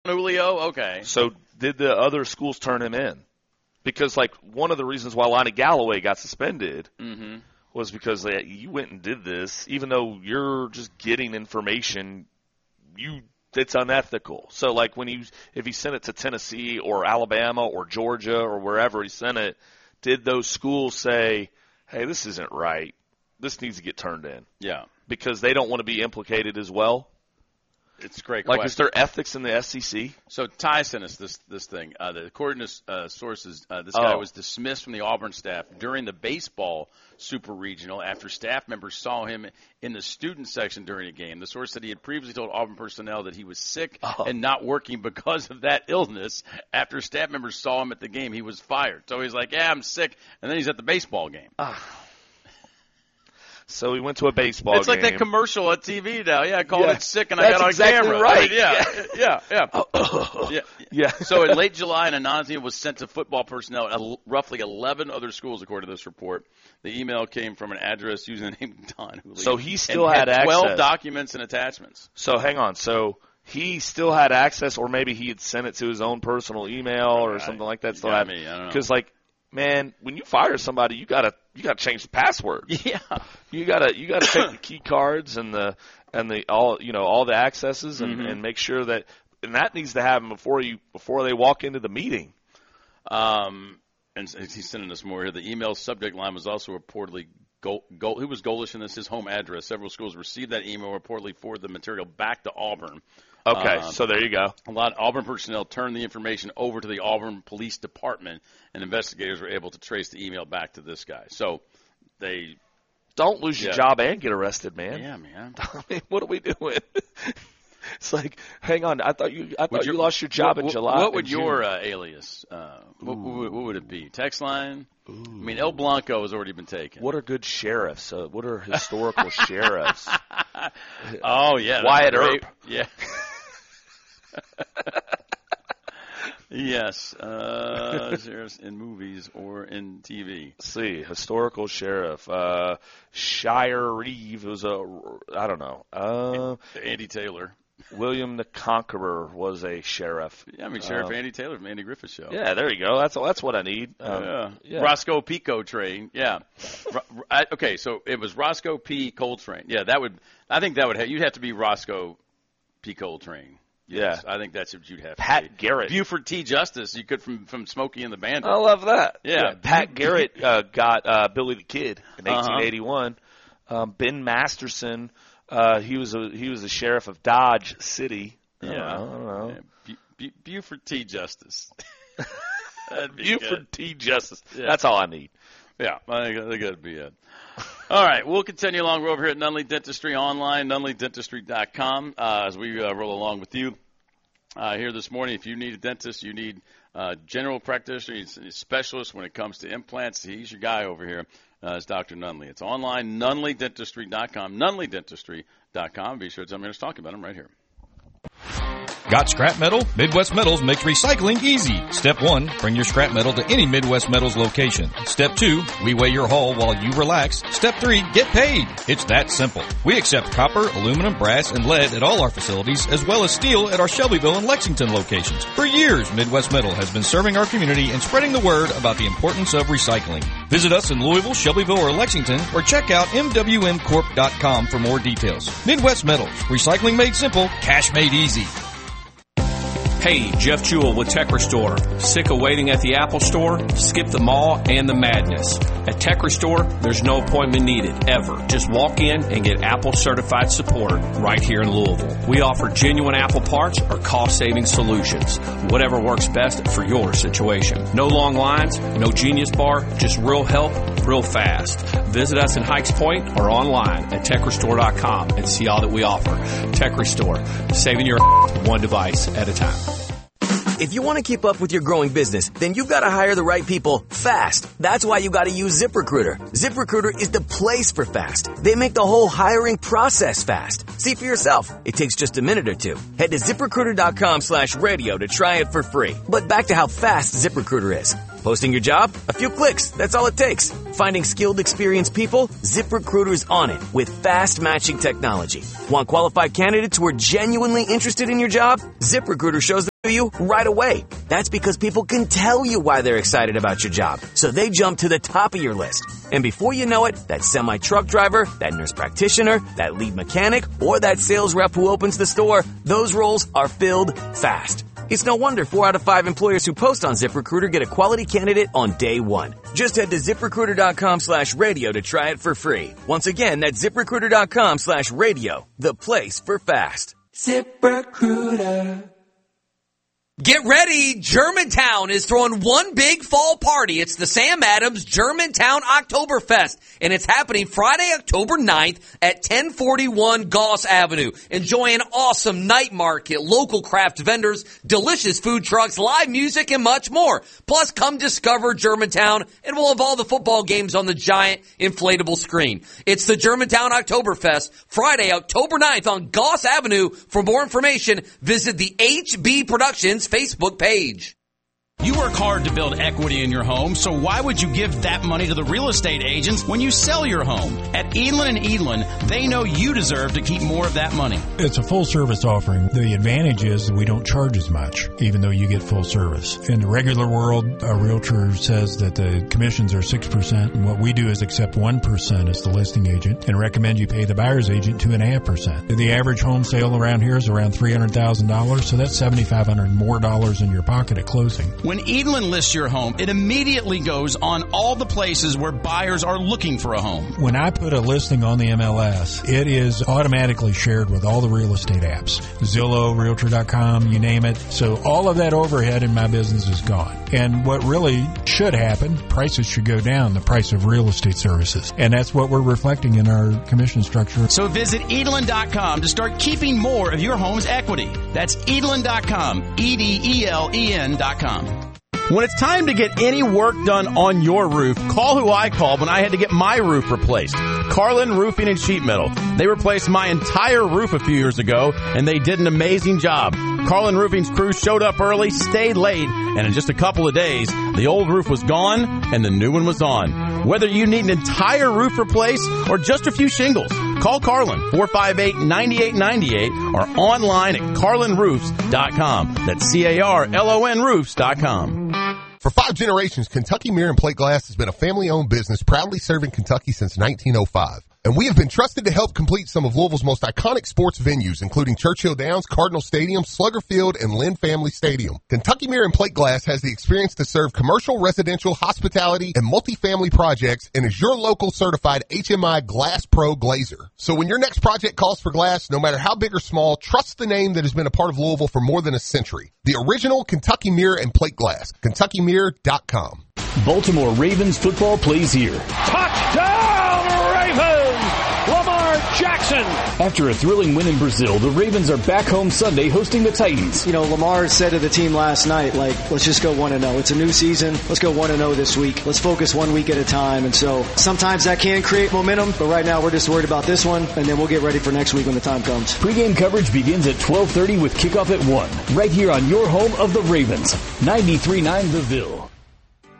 Julio? Okay. So did the other schools turn him in? Because, like, one of the reasons why Lonnie Galloway got suspended was because you went and did this, even though you're just getting information, it's unethical. So, like, if he sent it to Tennessee or Alabama or Georgia or wherever he sent it, did those schools say, hey, this isn't right, this needs to get turned in? Yeah. Because they don't want to be implicated as well? It's a great question. Like, is there ethics in the SEC? So Ty sent us this thing. According to sources, this guy was dismissed from the Auburn staff during the baseball super regional after staff members saw him in the student section during a game. The source said he had previously told Auburn personnel that he was sick and not working because of that illness. After staff members saw him at the game, he was fired. So he's like, yeah, I'm sick. And then he's at the baseball game. So he went to a baseball game. It's like that commercial at TV now. Yeah, I called it sick and I got on exactly camera. Right. Yeah. So in late July, an anonymous was sent to football personnel at roughly 11 other schools, according to this report. The email came from an address using the name Don Julio. So he still had access. 12 documents and attachments. So hang on. So he still had access, or maybe he had sent it to his own personal email or something like that. I don't know. Because, like, man, when you fire somebody, you gotta change the passwords. Yeah, you gotta take the key cards and the all the accesses and make sure that needs to happen before they walk into the meeting. And he's sending us more here. The email subject line was also reportedly who was Golish in this? His home address. Several schools received that email, reportedly forwarded the material back to Auburn. Okay, so there you go. A lot of Auburn personnel turned the information over to the Auburn Police Department, and investigators were able to trace the email back to this guy. So they don't lose your job and get arrested, man. Yeah, man. I mean, what are we doing? It's like, hang on. I thought you lost your job in July. What would your alias? What would it be? Text line? Ooh. I mean, El Blanco has already been taken. What are good sheriffs? What are historical sheriffs? Oh yeah, Wyatt Earp. Yeah. Yes, sheriffs in movies or in TV. Let's see, historical sheriff. Shire Reeve was I don't know. Andy Taylor. William the Conqueror was a sheriff. Yeah, I mean, Sheriff Andy Taylor from Andy Griffith Show. Yeah, there you go. That's what I need. Roscoe P. Coltrane. Yeah. Okay, so it was Roscoe P. Coltrane. Yeah, I think you'd have to be Roscoe P. Coltrane. Yes, I think that's what you'd have to Pat be. Garrett. Buford T. Justice, you could from Smokey and the Bandit. I love that. Yeah. Pat Garrett got Billy the Kid in 1881. Ben Masterson, he was a sheriff of Dodge City. I don't know. Yeah. Buford T. Justice. Buford T. Justice. Yeah. That's all I need. Yeah, I think that'd be it. All right, we'll continue along. We're over here at Nunley Dentistry online, nunleydentistry.com, as we roll along with you here this morning. If you need a dentist, you need general practitioner, you need a specialist when it comes to implants, he's your guy over here. It's Dr. Nunley. It's online, nunleydentistry.com, nunleydentistry.com. Be sure to tell me who's talking about him right here. Got scrap metal? Midwest Metals makes recycling easy. Step 1, bring your scrap metal to any Midwest Metals location. Step 2, we weigh your haul while you relax. Step 3, get paid. It's that simple. We accept copper, aluminum, brass, and lead at all our facilities, as well as steel at our Shelbyville and Lexington locations. For years, Midwest Metal has been serving our community and spreading the word about the importance of recycling. Visit us in Louisville, Shelbyville, or Lexington, or check out mwmcorp.com for more details. Midwest Metals. Recycling made simple, cash made easy. Hey, Jeff Jewell with Tech Restore. Sick of waiting at the Apple Store? Skip the mall and the madness. At Tech Restore, there's no appointment needed, ever. Just walk in and get Apple certified support right here in Louisville. We offer genuine Apple parts or cost-saving solutions. Whatever works best for your situation. No long lines, no Genius Bar, just real help, real fast. Visit us in Hikes Point or online at techrestore.com and see all that we offer. Tech Restore, saving your one device at a time. If you want to keep up with your growing business, then you've got to hire the right people fast. That's why you got to use ZipRecruiter. ZipRecruiter is the place for fast. They make the whole hiring process fast. See for yourself. It takes just a minute or two. Head to ZipRecruiter.com/radio to try it for free. But back to how fast ZipRecruiter is. Posting your job? A few clicks. That's all it takes. Finding skilled, experienced people? ZipRecruiter's on it with fast matching technology. Want qualified candidates who are genuinely interested in your job? ZipRecruiter shows you right away. That's because people can tell you why they're excited about your job, so they jump to the top of your list. And before you know it, that semi-truck driver, that nurse practitioner, that lead mechanic, or that sales rep who opens the store, those roles are filled fast. It's no wonder 4 out of 5 employers who post on ZipRecruiter get a quality candidate on day one. Just head to ZipRecruiter.com/radio to try it for free. Once again, that's ZipRecruiter.com/radio, the place for fast. ZipRecruiter. Get ready! Germantown is throwing one big fall party. It's the Sam Adams Germantown Oktoberfest, and it's happening Friday, October 9th at 1041 Goss Avenue. Enjoy an awesome night market, local craft vendors, delicious food trucks, live music, and much more. Plus, come discover Germantown, and we'll have all the football games on the giant inflatable screen. It's the Germantown Oktoberfest, Friday, October 9th on Goss Avenue. For more information, visit the HB Productions Facebook page. You work hard to build equity in your home, so why would you give that money to the real estate agents when you sell your home? At Edlin & Edlin, they know you deserve to keep more of that money. It's a full-service offering. The advantage is that we don't charge as much, even though you get full service. In the regular world, a realtor says that the commissions are 6%, and what we do is accept 1% as the listing agent and recommend you pay the buyer's agent 2.5%. The average home sale around here is around $300,000, so that's $7,500 more dollars in your pocket at closing. When Edlin lists your home, it immediately goes on all the places where buyers are looking for a home. When I put a listing on the MLS, it is automatically shared with all the real estate apps. Zillow, Realtor.com, you name it. So all of that overhead in my business is gone. And what really should happen, prices should go down, the price of real estate services. And that's what we're reflecting in our commission structure. So visit Edlin.com to start keeping more of your home's equity. That's Edlin.com, EDELEN.com. When it's time to get any work done on your roof, call who I called when I had to get my roof replaced. Carlin Roofing and Sheet Metal. They replaced my entire roof a few years ago, and they did an amazing job. Carlin Roofing's crew showed up early, stayed late, and in just a couple of days, the old roof was gone and the new one was on. Whether you need an entire roof replaced or just a few shingles, call Carlin, 458-9898, or online at carlinroofs.com. That's CARLON roofs.com. For 5 generations, Kentucky Mirror and Plate Glass has been a family-owned business proudly serving Kentucky since 1905. And we have been trusted to help complete some of Louisville's most iconic sports venues, including Churchill Downs, Cardinal Stadium, Slugger Field, and Lynn Family Stadium. Kentucky Mirror and Plate Glass has the experience to serve commercial, residential, hospitality, and multifamily projects, and is your local certified HMI Glass Pro glazer. So when your next project calls for glass, no matter how big or small, trust the name that has been a part of Louisville for more than a century. The original Kentucky Mirror and Plate Glass. KentuckyMirror.com. Baltimore Ravens football plays here. Touchdown, Ravens! Lamar Jackson! After a thrilling win in Brazil, the Ravens are back home Sunday hosting the Titans. You know, Lamar said to the team last night, let's just go 1-0. It's a new season. Let's go 1-0 this week. Let's focus 1 week at a time. And so sometimes that can create momentum, but right now we're just worried about this one, and then we'll get ready for next week when the time comes. Pre-game coverage begins at 12:30 with kickoff at 1, right here on your home of the Ravens, 93.9 The Ville.